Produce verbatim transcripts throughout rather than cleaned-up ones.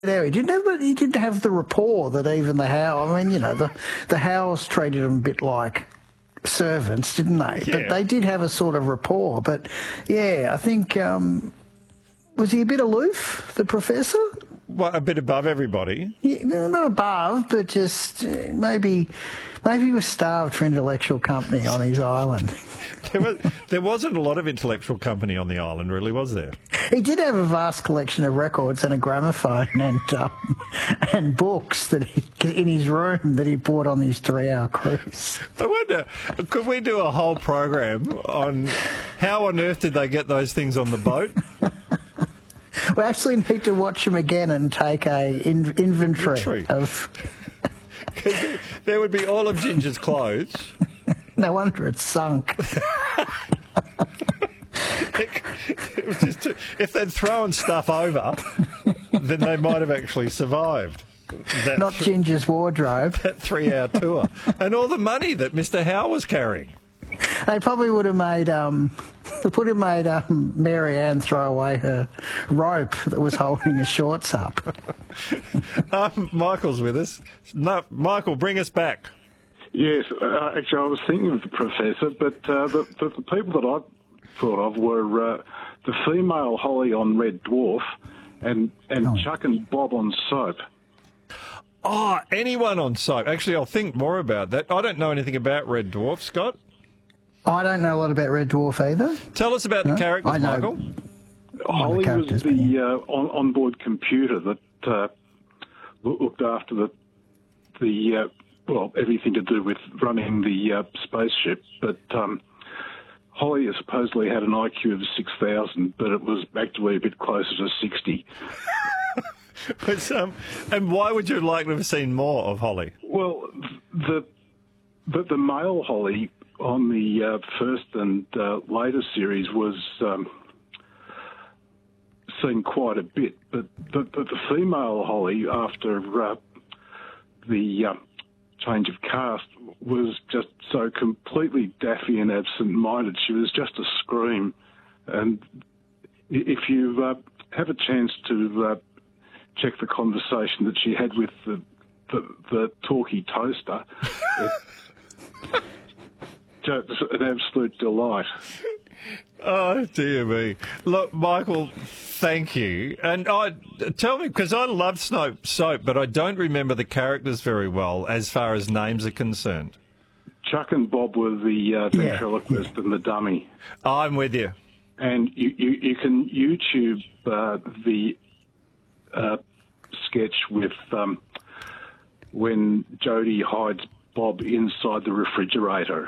there. He didn't have he didn't have the rapport that even the Howe. I mean, you know, the the Howes treated him a bit like servants, didn't they? Yeah. But they did have a sort of rapport. But yeah, I think um, was he a bit aloof, the professor? Well, a bit above everybody. Yeah, no, not above, but just uh, maybe maybe he was starved for intellectual company on his island. There, was, there wasn't a lot of intellectual company on the island, really, was there? He did have a vast collection of records and a gramophone and um, and books that he, in his room that he bought on his three-hour cruise. I wonder, could we do a whole program on how on earth did they get those things on the boat? We actually need to watch him again and take a in, inventory, Inventory. of. Because there would be all of Ginger's clothes. No wonder it's sunk. It was just too, if they'd thrown stuff over, then they might have actually survived. That Not th- Ginger's wardrobe. that three-hour tour. And all the money that Mister Howe was carrying. They probably would have made um, they would have made um, Mary Ann throw away her rope that was holding her shorts up. Um, Michael's with us. No, Michael, bring us back. Yes, uh, actually, I was thinking of the professor, but uh, the, the, the people that I thought of were uh, the female Holly on Red Dwarf and, and Oh. Chuck and Bob on Soap. Oh, anyone on soap. Actually, I'll think more about that. I don't know anything about Red Dwarf, Scott. I don't know a lot about Red Dwarf either. Tell us about the No, characters, I know. Michael. Holly was characters, but the uh, on, onboard computer that uh, loo- looked after the the uh, well everything to do with running the uh, spaceship. But um, Holly supposedly had an I Q of six thousand, but it was actually a bit closer to sixty. But, um, and why would you like to have seen more of Holly? Well, the the, the male Holly on the uh, first and uh, later series was um, seen quite a bit, but the, the, the female Holly, after uh, the uh, change of cast, was just so completely daffy and absent-minded. She was just a scream. And if you uh, have a chance to uh, check the conversation that she had with the the, the talkie toaster, it's just an absolute delight. Oh, dear me. Look, Michael, thank you. And I tell me, because I love Snow Soap, but I don't remember the characters very well as far as names are concerned. Chuck and Bob were the uh, ventriloquist and the dummy. I'm with you. And you, you, you can YouTube uh, the uh, sketch with um, when Jodie hides Bob inside the refrigerator.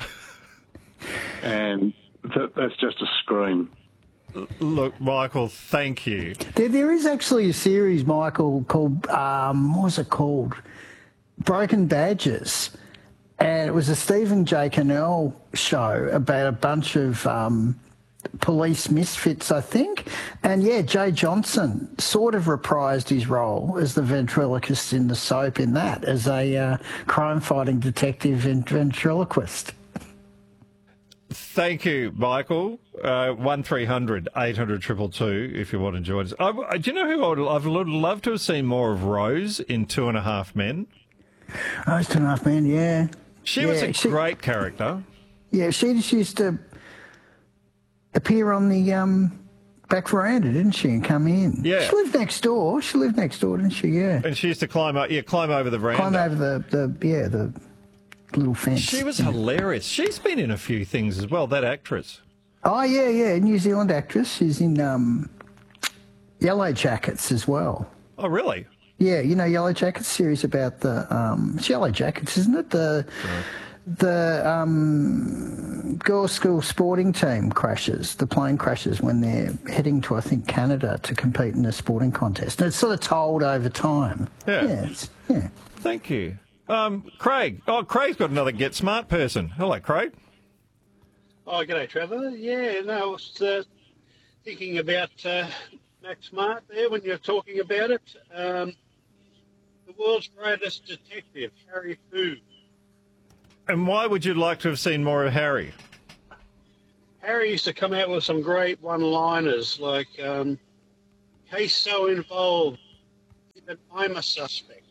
And that, that's just a scream. Look, Michael, thank you. There, there is actually a series, Michael, called, um, what was it called? Broken Badges. And it was a Stephen J. Cannell show about a bunch of um, police misfits, I think. And, yeah, Jay Johnson sort of reprised his role as the ventriloquist in the soap in that, as a uh, crime-fighting detective and ventriloquist. Thank you, Michael. Uh, one three hundred eight hundred two two two if you want to join us. I, I- do you know who I would, I would love to have seen more of Rose in Two and a Half Men? Rose Two and a Half Men, yeah. She yeah, was a she- great character. Yeah, she just used to appear on the um, back veranda, didn't she, and come in. Yeah. She lived next door. She lived next door, didn't she? Yeah. And she used to climb up, yeah, climb over the veranda. Climb over the, the yeah, the little fence. She was hilarious. She's been in a few things as well, that actress. Oh, yeah, yeah, New Zealand actress. She's in um, Yellow Jackets as well. Oh, really? Yeah, you know, Yellow Jackets series about the, um, it's Yellow Jackets, isn't it? The, the um, girls' school sporting team crashes, the plane crashes when they're heading to, I think, Canada to compete in a sporting contest. And it's sort of told over time. Yeah. Yeah. it's- yeah. Thank you. Um, Craig. Oh, Craig's got another Get Smart person. Hello, Craig. Oh, g'day, Trevor. Yeah, no, I was uh, thinking about uh, Max Smart there when you're talking about it. Um, the world's greatest detective, Harry Fu. And why would you like to have seen more of Harry? Harry used to come out with some great one-liners, like, um, case so involved, then I'm a suspect.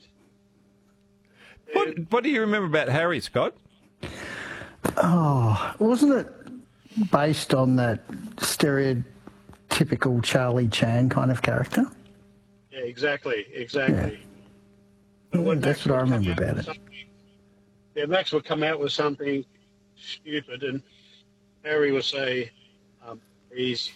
What, what do you remember about Harry, Scott? Oh, wasn't it based on that stereotypical Charlie Chan kind of character? Yeah, exactly, exactly. Yeah, When that's Max what I would come remember out about with it. something- Yeah, Max would come out with something stupid, and Harry would say, um, "He's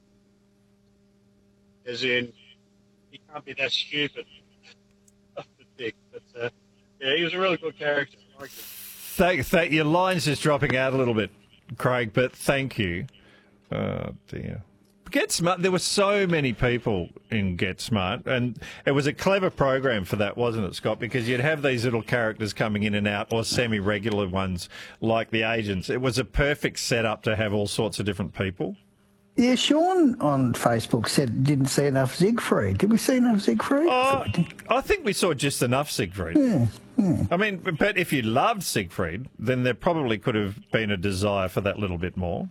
as in he can't be that stupid." Dick, but uh, yeah, he was a really good character. I liked him. Thank, thank, your line's just dropping out a little bit, Craig, but thank you. Oh, dear. Get Smart, there were so many people in Get Smart, and it was a clever program for that, wasn't it, Scott? Because you'd have these little characters coming in and out, or semi-regular ones like the agents. It was a perfect setup to have all sorts of different people. Yeah, Sean on Facebook said didn't see enough Siegfried. Did we see enough Siegfried? Oh, I think we saw just enough Siegfried. Yeah, yeah. I mean, but if you loved Siegfried, then there probably could have been a desire for that little bit more.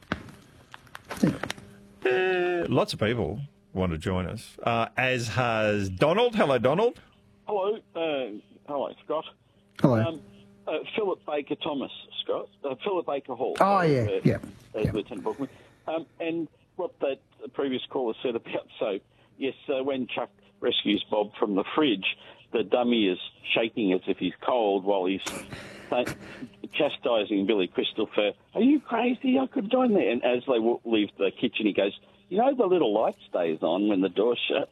Uh, lots of people want to join us, uh, as has Donald. Hello, Donald. Hello, uh, hello, Scott. Hello. Um, uh, Philip Baker Thomas, Scott. Uh, Philip Baker Hall. Oh, yeah, uh, yeah, uh, yeah. Lieutenant Bookman. Um, and what that previous caller said about soap. Yes, uh, when Chuck rescues Bob from the fridge, the dummy is shaking as if he's cold while he's uh, chastising Billy Crystal for, "Are you crazy? I could join there." And as they w- leave the kitchen, he goes, "You know the little light stays on when the door's shut?"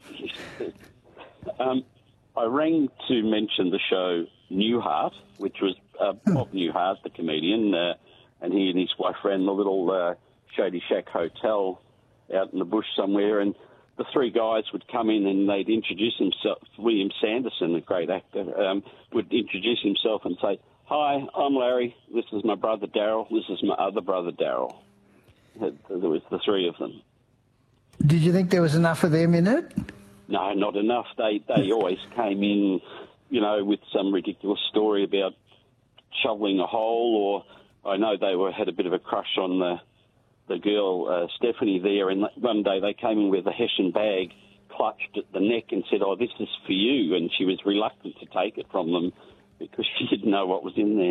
um, I rang to mention the show Newhart, which was uh, Bob Newhart, the comedian, uh, and he and his wife ran the little uh, Shady Shack Hotel out in the bush somewhere, and the three guys would come in and they'd introduce themselves. William Sanderson, a great actor, um, would introduce himself and say, "Hi, I'm Larry. This is my brother Daryl. This is my other brother Daryl." There was the three of them. Did you think there was enough of them in it? No, not enough. They they always came in, you know, with some ridiculous story about shoveling a hole, or I know they were had a bit of a crush on the the girl uh, Stephanie there, and one day they came in with a Hessian bag, clutched at the neck and said, "Oh, this is for you," and she was reluctant to take it from them because she didn't know what was in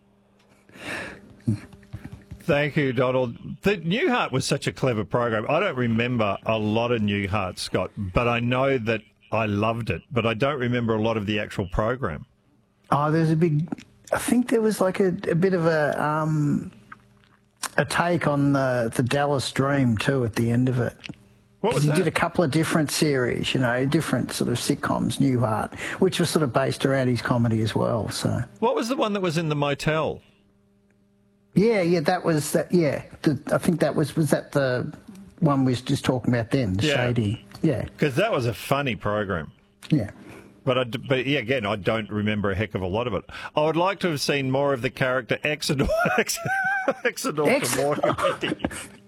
there. Thank you, Donald. The Newhart was such a clever program. I don't remember a lot of Newhart, Scott, but I know that I loved it, but I don't remember a lot of the actual program. Oh, there's a big. I think there was like a, a bit of a um, a take on the the Dallas Dream too at the end of it. What was He that? did a couple of different series, you know, different sort of sitcoms, Newhart, which was sort of based around his comedy as well. So What was the one that was in the motel? yeah, yeah, that was that. Yeah, the, I think that was was that the one we was just talking about then, the Yeah. Shady. Yeah, Because that was a funny program. yeah. But, I d but yeah, again, I don't remember a heck of a lot of it. I would like to have seen more of the character Exodore, Exodore Ex- from Morgan.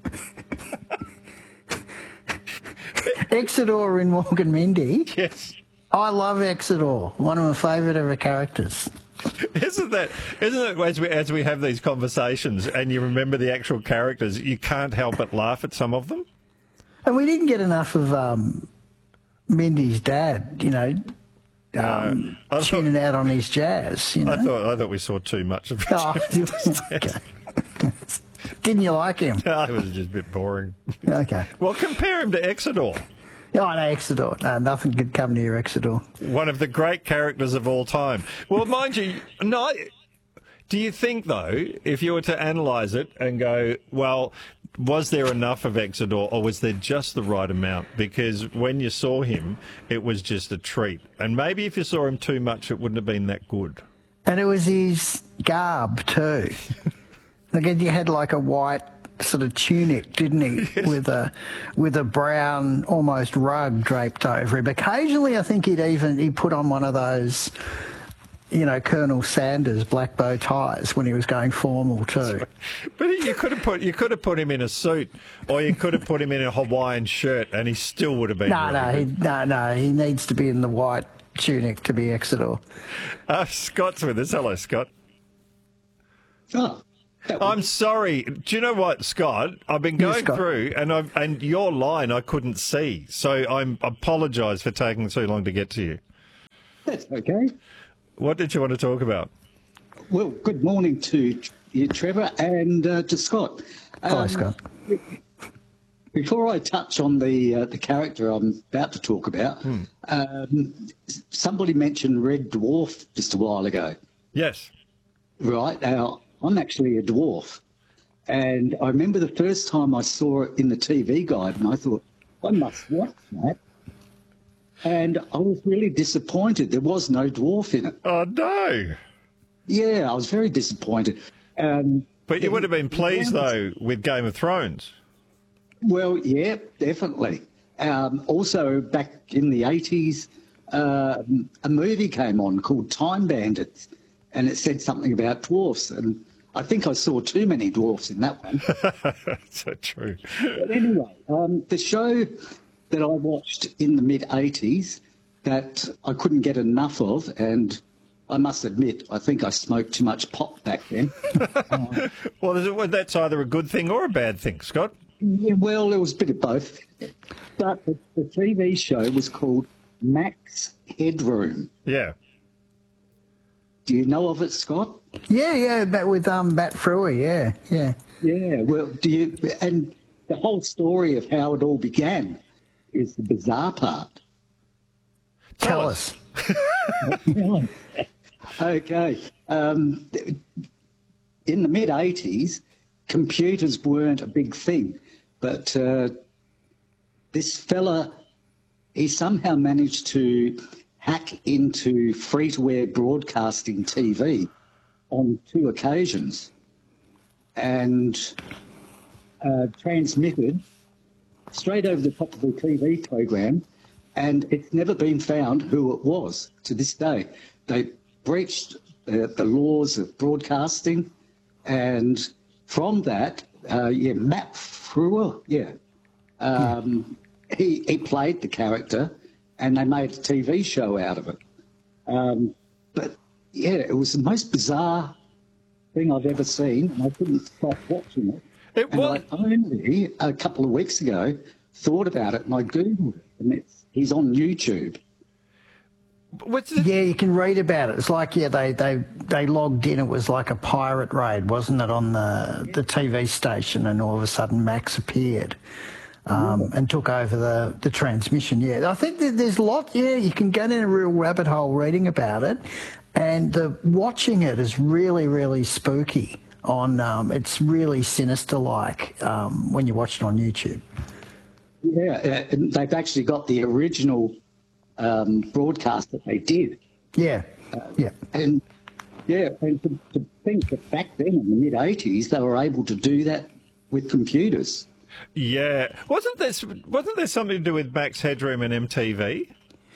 Exodore in Morgan Mindy. Yes. I love Exodore. One of my favourite ever characters. Isn't that, isn't it, as we, as we have these conversations and you remember the actual characters, you can't help but laugh at some of them? And we didn't get enough of um, Mindy's dad, you know, um, I thought- tuning out on his jazz, you know. I thought, I thought we saw too much of it. Oh, okay. Didn't you like him? It was just a bit boring. Okay. Well, compare him to Exodore, Oh, no, Exodore. No, nothing could come near Exodore. one of the great characters of all time. Well, mind you, no. Do you think, though, if you were to analyse it and go, well, was there enough of Exodore or was there just the right amount? Because when you saw him, it was just a treat. And maybe if you saw him too much, it wouldn't have been that good. And it was his garb, too. Again, you had like a white sort of tunic, didn't he, yes. with a with a brown almost rug draped over him. Occasionally, I think he'd even he put on one of those, you know, Colonel Sanders black bow ties when he was going formal too. But you could have put you could have put him in a suit, or you could have put him in a Hawaiian shirt, and he still would have been. No, really no, he, good. no, no. He needs to be in the white tunic to be Exodore. Uh, Scott's with us. Hello, Scott. Oh. I'm sorry. Do you know what, Scott? I've been going Scott. through, and I've, and your line I couldn't see, so I apologise for taking so long to get to you. That's okay. What did you want to talk about? Well, good morning to you, Trevor, and uh, to Scott. Hi, Um, Scott. Before I touch on the uh, the character I'm about to talk about, Hmm. um, somebody mentioned Red Dwarf just a while ago. Yes. Right now, I'm actually a dwarf, and I remember the first time I saw it in the T V guide, and I thought, I must watch that. And I was really disappointed. There was no dwarf in it. Oh, no. Yeah, I was very disappointed. Um, But you would have been pleased, though, with Game of Thrones. Well, yeah, definitely. Um, also, back in the eighties, uh, a movie came on called Time Bandits, and it said something about dwarfs. And I think I saw too many dwarfs in that one. So true. But anyway, um, the show that I watched in the mid-eighties that I couldn't get enough of, and I must admit, I think I smoked too much pot back then. Well, is it, well, that's either a good thing or a bad thing, Scott. Yeah, well, there was a bit of both. But the, the T V show was called Max Headroom. Yeah. Do you know of it, Scott? Yeah, yeah, that with um, Matt Frewer, yeah, yeah. Yeah, well, do you? And the whole story of how it all began is the bizarre part. Tell, Tell us. Okay. Um, in the mid eighties, computers weren't a big thing, but uh, this fella, he somehow managed to hack into free-to-air broadcasting T V on two occasions and uh, transmitted straight over the top of the T V program, and it's never been found who it was to this day. They breached uh, the laws of broadcasting, and from that, uh, yeah, Matt Frewer, yeah, um, he, he played the character, and they made a T V show out of it. Um, but, yeah, it was the most bizarre thing I've ever seen, and I couldn't stop watching it. It And was. I only, a couple of weeks ago, thought about it, and I Googled it, and it's, he's on YouTube. What's it? Yeah, you can read about it. It's like, yeah, they, they, they logged in. It was like a pirate raid, wasn't it, on the, the T V station, and all of a sudden Max appeared um, and took over the, the transmission. Yeah, I think that there's a lot, yeah, you can go down a real rabbit hole reading about it, and the, watching it is really, really spooky. On um, It's really sinister-like um, when you watch it on YouTube. Yeah, uh, and they've actually got the original um, broadcast that they did. Yeah, yeah. And, yeah, and to, to think that back then in the mid-eighties, they were able to do that with computers. Yeah. Wasn't this? Wasn't there something to do with Max Headroom and M T V?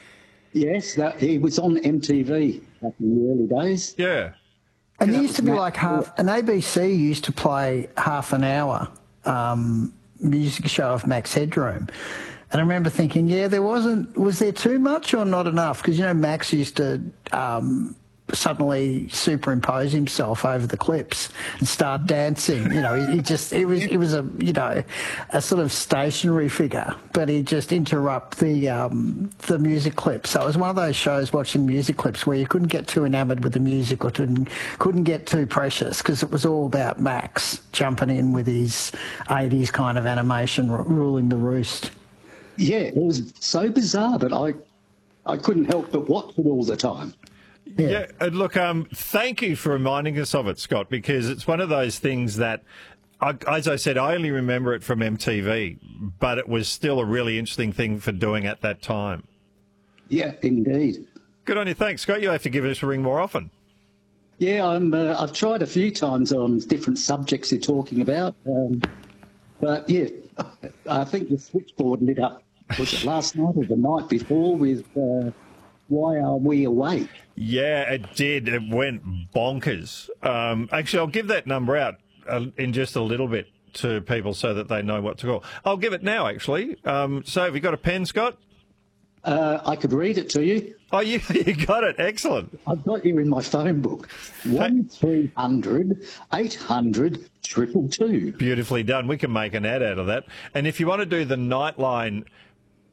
Yes, that, he was on M T V back in the early days. Yeah. And that there used to was be Matt like half, an A B C used to play half an hour um, music show of Max Headroom. And I remember thinking, yeah, there wasn't, was there too much or not enough? Because, you know, Max used to um, suddenly superimpose himself over the clips and start dancing. You know, he, he just, it was, it was a, you know, a sort of stationary figure, but he'd just interrupt the, um, the music clips. So it was one of those shows watching music clips where you couldn't get too enamoured with the music or couldn't, couldn't get too precious because it was all about Max jumping in with his eighties kind of animation r- ruling the roost. Yeah, it was so bizarre, but I, I couldn't help but watch it all the time. Yeah. yeah and look, um, thank you for reminding us of it, Scott, because it's one of those things that, I, as I said, I only remember it from M T V, but it was still a really interesting thing for doing at that time. Yeah, indeed. Good on you. Thanks, Scott. You have to give us a ring more often. Yeah, I'm, uh, I've tried a few times on different subjects you're talking about. Um, but, yeah, I think the switchboard lit up, was it last night or the night before, with uh, Why Are We Awake? Yeah, it did. It went bonkers. Um, actually, I'll give that number out uh, in just a little bit to people so that they know what to call. I'll give it now, actually. Um, so have you got a pen, Scott? Uh, I could read it to you. Oh, you, you got it. Excellent. I've got you in my phone book. one three hundred eight hundred two two two. Beautifully done. We can make an ad out of that. And if you want to do the Nightline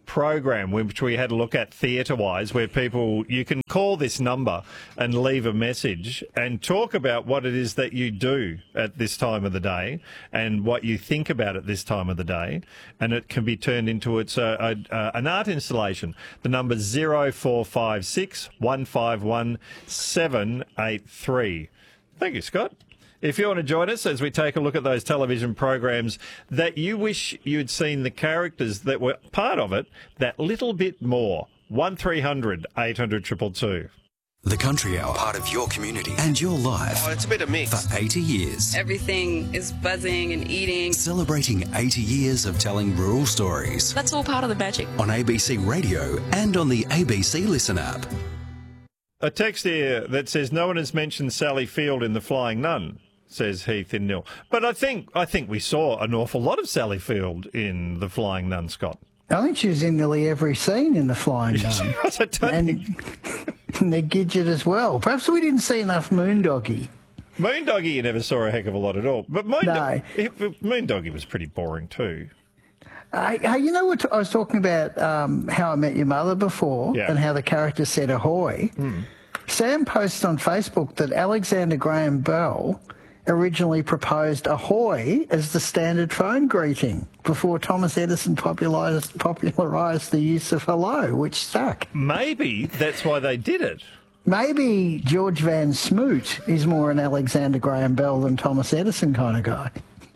program which we had a look at theatre-wise, where people, you can call this number and leave a message and talk about what it is that you do at this time of the day and what you think about at this time of the day, and it can be turned into it's a, a, a, an art installation. The number's zero four five six, one five one, seven eight three. Thank you, Scott. If you want to join us as we take a look at those television programs that you wish you'd seen the characters that were part of it that little bit more, one three hundred, eight hundred, two two two. The Country Hour, part of your community and your life. Oh, it's a bit of mix. For eighty years. Everything is buzzing and eating. Celebrating eighty years of telling rural stories. That's all part of the magic. On A B C Radio and on the A B C Listen app. A text here that says no one has mentioned Sally Field in The Flying Nun, says Heath in Nil. But I think I think we saw an awful lot of Sally Field in The Flying Nun, Scott. I think she was in nearly every scene in The Flying Nun. I don't and, think... and the Gidget as well. Perhaps we didn't see enough Moondoggie. Moondoggie, you never saw a heck of a lot at all. But Moondoggie, No. Moondoggie was pretty boring too. Uh, hey, you know what? I was talking about um, How I Met Your Mother before, Yeah. and how the character said ahoy. Mm. Sam posted on Facebook that Alexander Graham Bell originally proposed ahoy as the standard phone greeting before Thomas Edison popularised, popularised the use of hello, which stuck. Maybe that's why they did it. Maybe George Van Smoot is more an Alexander Graham Bell than Thomas Edison kind of guy.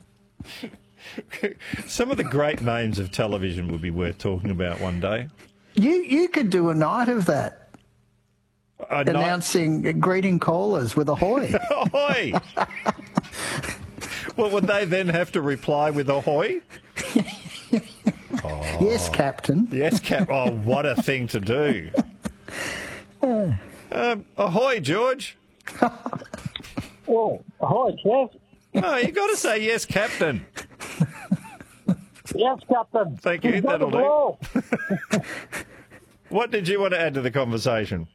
Some of the great names of television would be worth talking about one day. You you could do a night of that, A night- announcing, uh, greeting callers with ahoy. Ahoy! Well, would they then have to reply with ahoy? Yes, Captain. Yes, Cap. Oh, what a thing to do. Um, ahoy, George. Oh, hi, Kev. Oh, you got to say yes, Captain. Yes, Captain. Thank you. You've got That'll the do. ball. What did you want to add to the conversation?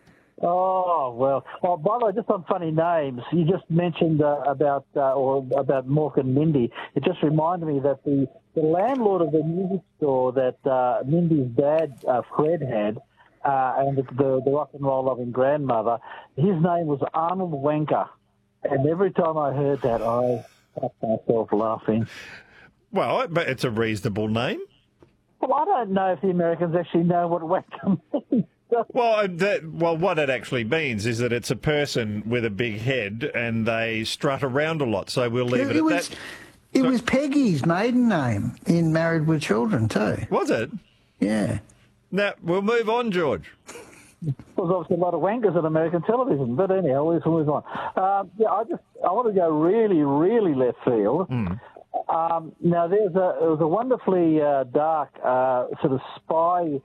Oh, well. Oh, by the way, just on funny names, you just mentioned uh, about uh, or about Mork and Mindy. It just reminded me that the, the landlord of the music store that uh, Mindy's dad, uh, Fred, had, uh, and the, the, the rock and roll loving grandmother, his name was Arnold Wanker. And every time I heard that, I fucked myself laughing. Well, but it's a reasonable name. Well, I don't know if the Americans actually know what wanker means. Well, that, well, what it actually means is that it's a person with a big head and they strut around a lot. So we'll leave it, it at was, that. It So- was Peggy's maiden name in Married with Children too. Was it? Yeah. Now, we'll move on, George. There's obviously a lot of wankers on American television, but anyhow, let's move on. Um, yeah, I just I want to go really, really left field. Mm. Um, now, there's a it was a wonderfully uh, dark uh, sort of spy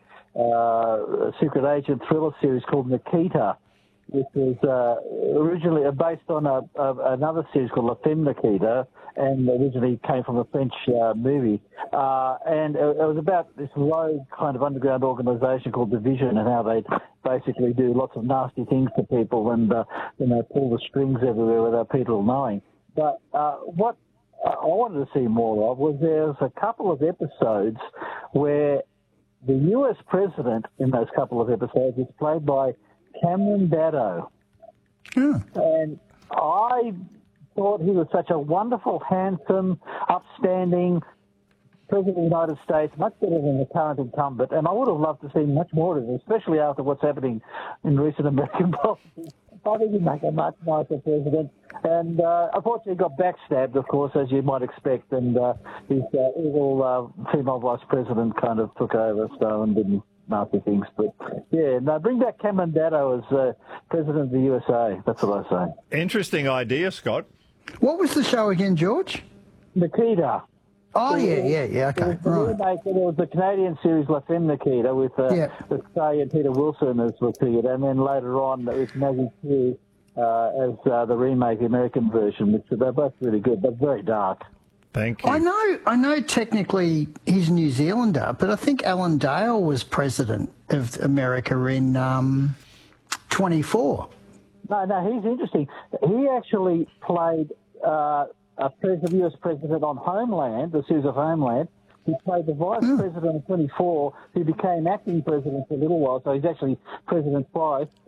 uh, secret agent thriller series called Nikita, which was uh, originally based on a, a, another series called La Femme Nikita, and originally came from a French uh, movie. Uh, and it, it was about this rogue kind of underground organisation called Division, and how they basically do lots of nasty things to people and uh, you know pull the strings everywhere without people knowing. But uh, what I wanted to see more of was there's a couple of episodes where the U S president in those couple of episodes is played by Cameron Daddo. Hmm. And I thought he was such a wonderful, handsome, upstanding President of the United States, much better than the current incumbent, and I would have loved to see much more of it, especially after what's happening in recent American politics. I think he'd make a much nicer president. And uh, unfortunately, he got backstabbed, of course, as you might expect, and uh, his uh, evil uh, female vice president kind of took over, so, and didn't nasty things. But, yeah, no, bring back Cameron Daddo as uh, president of the U S A. That's what I say. Interesting idea, Scott. What was the show again, George? Nikita. Oh, yeah, yeah, yeah, okay. It was, Right. remake, it was the Canadian series La Femme Nikita with, uh, Yeah. with Faye and Peter Wilson as Nikita, and then later on with Maggie Q uh, as uh, the remake, the American version, which they're both really good, but very dark. Thank you. I know, I know technically he's a New Zealander, but I think Alan Dale was president of America in um, twenty-four. No, no, he's interesting. He actually played uh, a president, U S president on Homeland, the series of Homeland, He played the vice Oh. president of twenty-four, who became acting president for a little while, so he's actually president twice.